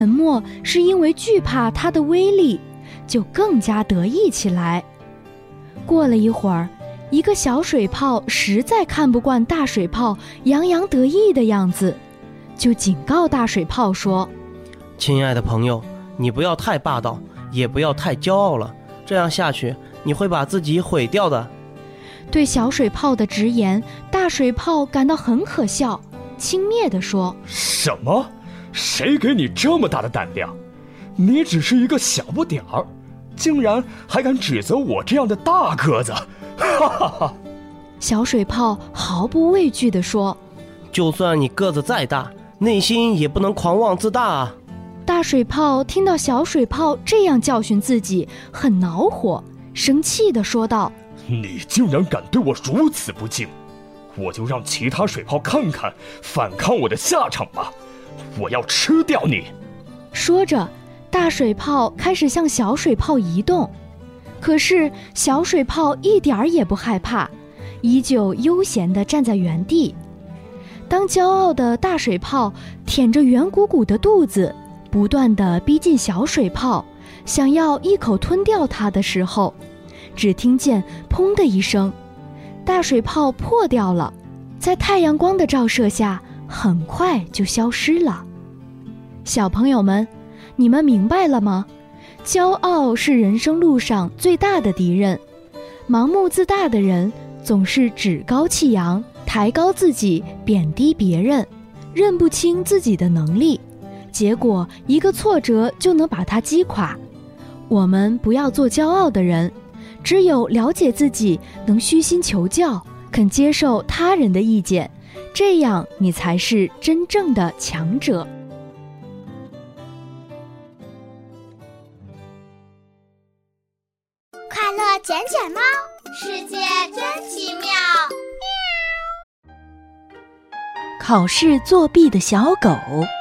沉默是因为惧怕它的威力，就更加得意起来。过了一会儿，一个小水泡实在看不惯大水泡洋洋得意的样子，就警告大水泡说： 亲爱的朋友，你不要太霸道，也不要太骄傲了，这样下去你会把自己毁掉的。 对小水泡的直言，大水泡感到很可笑，轻蔑地说： 什么？谁给你这么大的胆量？你只是一个小不点儿，竟然还敢指责我这样的大个子！哈哈哈！ 小水泡毫不畏惧地说： 就算你个子再大，内心也不能狂妄自大啊！ 大水泡听到小水泡这样教训自己，很恼火，生气地说道： 你竟然敢对我如此不敬，我就让其他水泡看看反抗我的下场吧！我要吃掉你！ 说着，大水泡开始向小水泡移动，可是小水泡一点儿也不害怕，依旧悠闲地站在原地。当骄傲的大水泡舔着圆鼓鼓的肚子，不断地逼近小水泡，想要一口吞掉它的时候，只听见砰的一声，大水泡破掉了，在太阳光的照射下很快就消失了。小朋友们，你们明白了吗？骄傲是人生路上最大的敌人。盲目自大的人总是趾高气扬，抬高自己，贬低别人，认不清自己的能力，结果一个挫折就能把他击垮。我们不要做骄傲的人，只有了解自己，能虚心求教，肯接受他人的意见，这样你才是真正的强者。 快乐捡捡猫，世界真奇妙。 考试作弊的小狗。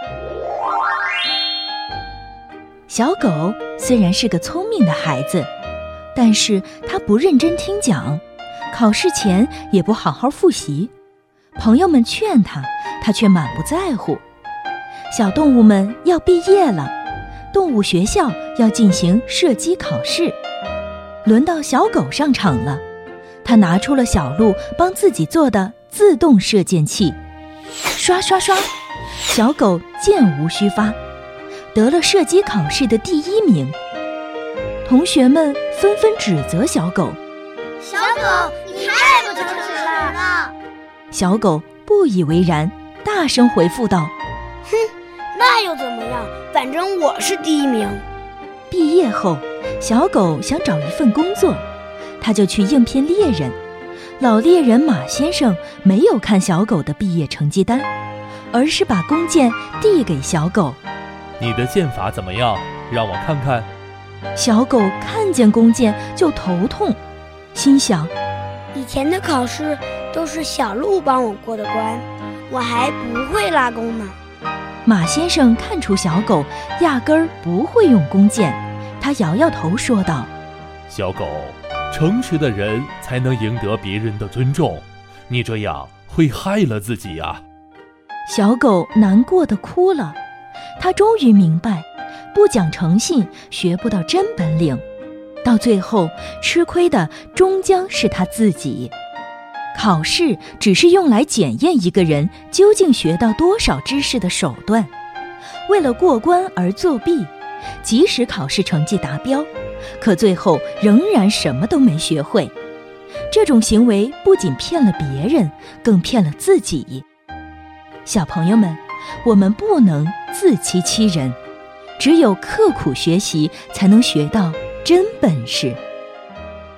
小狗虽然是个聪明的孩子，但是它不认真听讲，考试前也不好好复习。朋友们劝它，它却满不在乎。小动物们要毕业了，动物学校要进行射击考试，轮到小狗上场了。它拿出了小鹿帮自己做的自动射箭器，刷刷刷，小狗箭无虚发，得了射击考试的第1名。同学们纷纷指责小狗： 小狗，你太不诚实了！ 小狗不以为然，大声回复道： 哼，那又怎么样？反正我是第1名。 毕业后，小狗想找一份工作，他就去应聘猎人。老猎人马先生没有看小狗的毕业成绩单，而是把弓箭递给小狗： 你的箭法怎么样？让我看看。 小狗看见弓箭就头痛，心想： 以前的考试都是小鹿帮我过的关，我还不会拉弓呢。 马先生看出小狗压根儿不会用弓箭，他摇摇头说道： 小狗，诚实的人才能赢得别人的尊重，你这样会害了自己啊。 小狗难过地哭了，他终于明白，不讲诚信学不到真本领，到最后吃亏的终将是他自己。考试只是用来检验一个人究竟学到多少知识的手段，为了过关而作弊，即使考试成绩达标，可最后仍然什么都没学会。这种行为不仅骗了别人，更骗了自己。小朋友们，我们不能自欺欺人，只有刻苦学习，才能学到真本事。